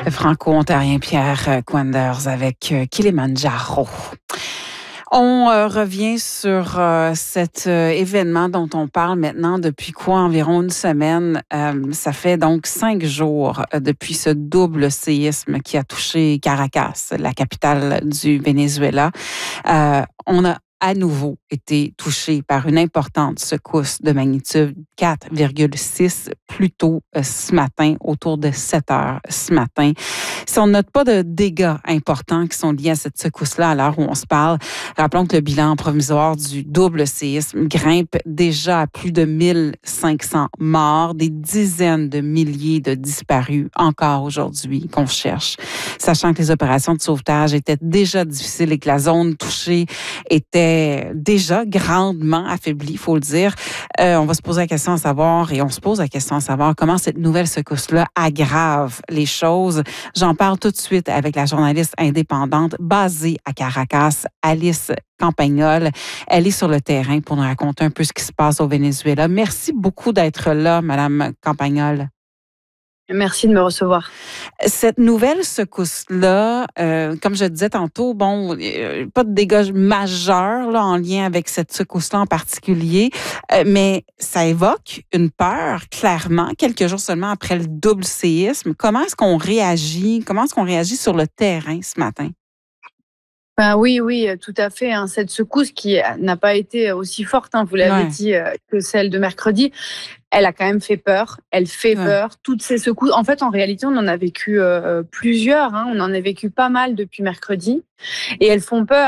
Le franco-ontarien Pierre Quenders avec Kilimanjaro. On revient sur cet événement dont on parle maintenant depuis environ une semaine. Ça fait donc 5 jours depuis ce double séisme qui a touché Caracas, la capitale du Venezuela. On a à nouveau été touché par une importante secousse de magnitude 4,6 plus tôt ce matin, autour de 7 heures ce matin. Si on ne note pas de dégâts importants qui sont liés à cette secousse-là à l'heure où on se parle, rappelons que le bilan provisoire du double séisme grimpe déjà à plus de 1500 morts, des dizaines de milliers de disparus encore aujourd'hui qu'on cherche. Sachant que les opérations de sauvetage étaient déjà difficiles et que la zone touchée était déjà grandement affaiblie, il faut le dire. On va se poser la question à savoir, et on se pose la question à savoir comment cette nouvelle secousse-là aggrave les choses. J'en parle tout de suite avec la journaliste indépendante basée à Caracas, Alice Campagnol. Elle est sur le terrain pour nous raconter un peu ce qui se passe au Venezuela. Merci beaucoup d'être là, Madame Campagnol. Merci de me recevoir. Cette nouvelle secousse-là, comme je disais tantôt, pas de dégâts majeurs là, en lien avec cette secousse-là en particulier, mais ça évoque une peur, clairement, quelques jours seulement après le double séisme. Comment est-ce qu'on réagit? Comment est-ce qu'on réagit sur le terrain ce matin? Oui, tout à fait. Cette secousse qui n'a pas été aussi forte, vous l'avez dit, que celle de mercredi, elle a quand même fait peur. Elle fait peur. Toutes ces secousses. En fait, en réalité, on en a vécu plusieurs. On en a vécu pas mal depuis mercredi. Et elles font peur.